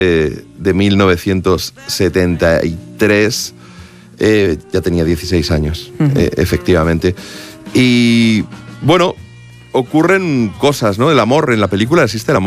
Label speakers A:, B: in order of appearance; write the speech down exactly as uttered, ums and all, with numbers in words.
A: de, de mil novecientos setenta y tres, eh, ya tenía dieciséis años, uh-huh. eh, efectivamente. Y bueno, ocurren cosas, ¿no? El amor en la película, existe el amor.